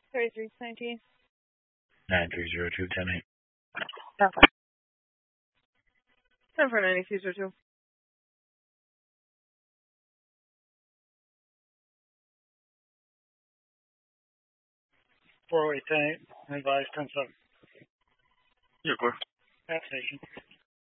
3319. 930210. Okay. 10 for 9202. 40810. Advise 10-7. You're clear. Gas station.